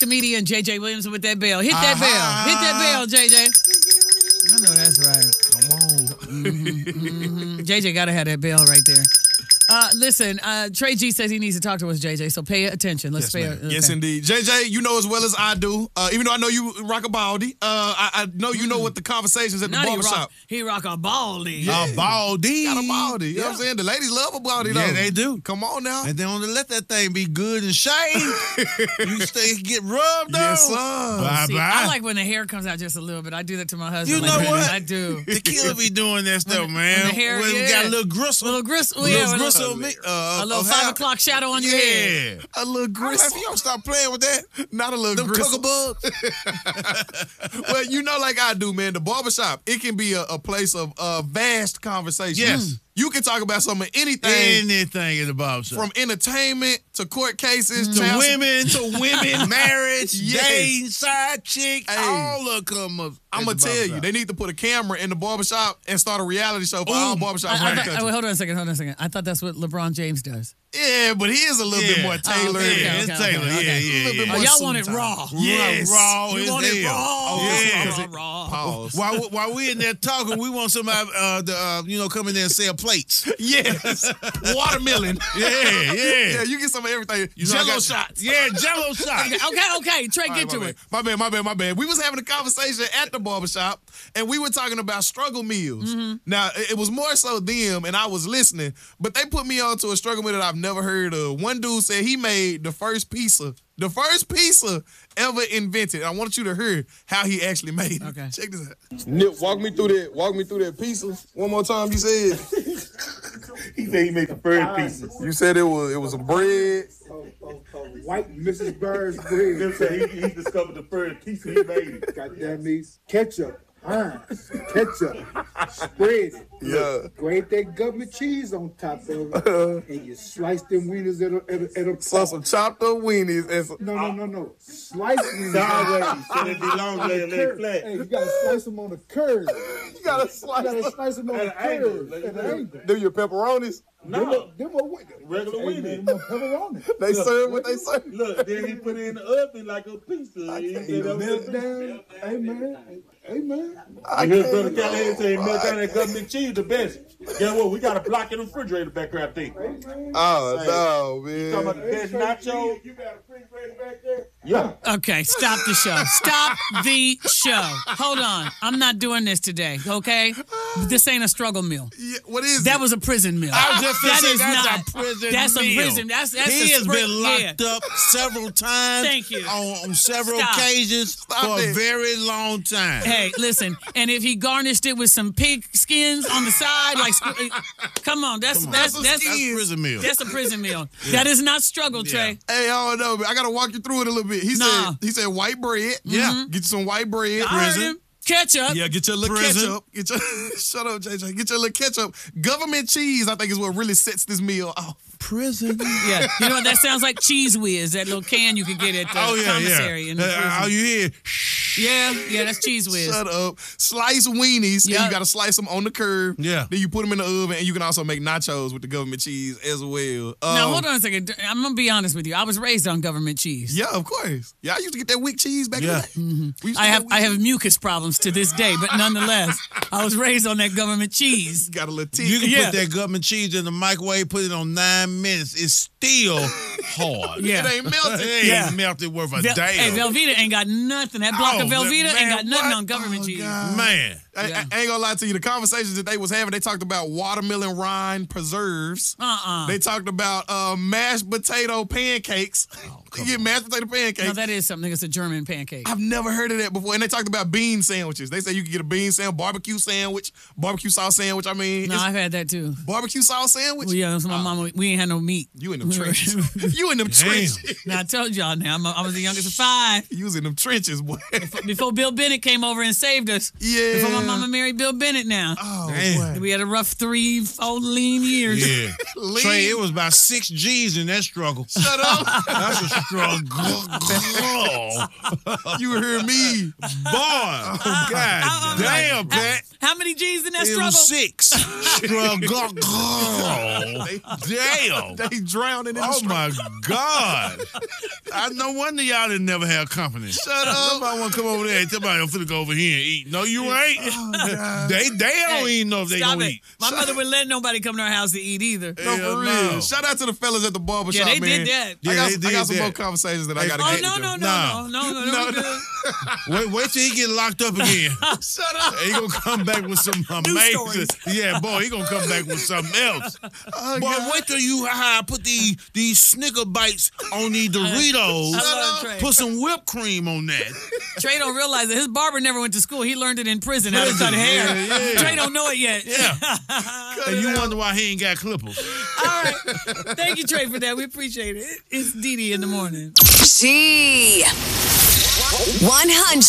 Comedian JJ Williamson with that bell. Hit that bell. Hit that bell, JJ. I know that's right. Come on. JJ got to have that bell right there. Listen, Trey G says he needs to talk to us, JJ, so pay attention. Let's pay attention. Yes, indeed. JJ, you know as well as I do, even though I know you rock a baldy, I know you know what the conversations at the barbershop. He rock a baldy. A baldy. Got a baldy. You know what I'm saying? The ladies love a baldy, though. Yeah, they do. Come on now. And then when they let that thing be good and shaved, you stay get rubbed on. Yes, sir. See, Bye-bye. I like when the hair comes out just a little bit. I do that to my husband. You know what? I do. The killer be doing that stuff, man. when the hair, we got a little gristle. A little gristle. Little Yeah, gristle. a little 5 o'clock shadow on your head. Yeah. A little gristle. You don't stop playing with that. Not a little Them gristle. cuckabubs. Well, you know, like I do, man, the barbershop, it can be a place of vast conversation. Yes. You can talk about some of anything. Anything in the barbershop. From entertainment to court cases to women, marriage, Yes. dating, side chick, Hey. all of them come up. I'm going to tell you, they need to put a camera in the barbershop and start a reality show for all barbershops around the country. Hold on a second. I thought that's what LeBron James does. Yeah, but he is a little bit more tailored. It's tailored. A little bit more y'all suit want and it tie. raw. Yes. Raw You is want it hell. raw. Yeah. Raw. Pause. While we in there talking, we want somebody come in there and sell plates. Yes. Watermelon. Yeah. You get some of everything. You know, Jello shots. Yeah, Jello shots. Okay. Trey, get to it. My bad. We was having a conversation at the barbershop, and we were talking about struggle meals. Now, it was more so them, and I was listening, but they put me onto a struggle meal that I've never heard of. One dude said he made the first pizza ever invented. I want you to hear how he actually made it. Okay. Check this out. Nip, walk me through that pizza. One more time, you said. He said he made the first pieces. You said it was a bread. White Mrs. Bird's bread. Nip said he discovered the first piece he made. Goddamn me. Ketchup. Ketchup. Spread it. Yeah. Grate that government cheese on top of it. And you slice them wieners at a So some chopped up weenies and some, No. Slice wieners. Sideways, so they be long, lay flat. Hey, you gotta slice them on the curve. you gotta slice them on the curve. At an angle. Do your pepperonis? No, Them are regular weenies. Them are pepperoni. They serve what they serve. Look, then he put it in the oven like a pizza. He said that was Melt down. Amen. I heard Brother Callahan say melt down that government cheese the best. Guess what? We got a block in the refrigerator back there, I think. Oh, no, man. Talking about the best nacho. You got a refrigerator back there? Yeah. Okay, stop the show. Stop the show. Hold on. I'm not doing this today, okay? This ain't a struggle meal. Yeah, what is That it? was a prison meal. I was just That saying is that's not. a prison That's meal. a prison. That's He a has been locked yeah. up several times. Thank you. On several Stop. occasions for a it. very long time. Hey, listen, and if he garnished it with some pig skins on the side, come on, that's prison meal. That's a prison meal. That is not struggle, Trey. Hey, I don't know, man. I gotta walk you through it a little bit. He said white bread. Yeah. Get you some white bread. I heard him. Ketchup. Yeah, get your little Prison. ketchup. Shut up, JJ. Get your little ketchup. Government cheese, I think, is what really sets this meal off. Prison. Yeah, you know what that sounds like? Cheese Whiz, that little can you can get at the commissary. In the prison. All you hear, Yeah, that's Cheese Whiz. Shut up. Slice weenies, and Yep. you got to slice them on the curb. Yeah. Then you put them in the oven, and you can also make nachos with the government cheese as well. Now, hold on a second. I'm going to be honest with you. I was raised on government cheese. Yeah, of course. Yeah, I used to get that weak cheese back in the day. We used to I get have that weak I have mucus problems to this day, but nonetheless, I was raised on that government cheese. cheese. Got a little teeth. you can Yeah. put that government cheese in the microwave, put it on 9 minutes. It's still hard. Yeah. It ain't melted. It ain't Yeah. melted worth a Hey, damn. Velveeta ain't got nothing. That block of Velveeta man, ain't got nothing what? on government cheese. Man. I ain't gonna lie to you. The conversations that they was having, they talked about watermelon rind preserves. They talked about mashed potato pancakes. You get mashed potato pancakes. No, that is something. It's a German pancake. I've never heard of that before. And they talked about bean sandwiches. They say you can get a bean sandwich, barbecue sauce sandwich. I mean, No, I've had that too. barbecue sauce sandwich. Well, yeah, that's my mama. We ain't had no meat. You in them trenches. You in them trenches. Now I told y'all. Now I was the youngest of 5. You was in them trenches, boy. Before Bill Bennett came over and saved us. Yeah. Before my mama married Bill Bennett. Now Oh, Damn. boy. we had a rough 3-4 lean years. Yeah. Lean. Trey, it was about 6 G's in that struggle. Shut up. That's a struggle. You hear me. Boy. God damn, Pat. How many G's in that It struggle? was 6. Struggle. Damn. They drowning in the Oh struggle. my God! I no wonder y'all didn't never have company. Shut up. Somebody want to come over there and tell me I'm finna go over here and eat. No, you ain't. They don't even know if they Stop gonna it. eat. My mother wouldn't let nobody come to our house to eat either. No, Hell for no. real. Shout out to the fellas at the barbershop, Yeah, they man. did that. Yeah, I got, they I did got some that. more conversations that I got to Oh, get no, with no, them. no, Nah. no, no. Wait till he get locked up again. Shut up. He gonna come back with some amazing. Yeah, boy, he gonna come back with something else. Boy, wait till you how I put these Snicker bites on these Doritos. I love Trey. Put some whipped cream on that. Trey don't realize that his barber never went to school. He learned it in prison how to cut hair. Yeah. Trey don't know it yet. Yeah. And you wonder why he ain't got clippers. All right. Thank you, Trey, for that. We appreciate it. It's Dee Dee in the morning. G 100.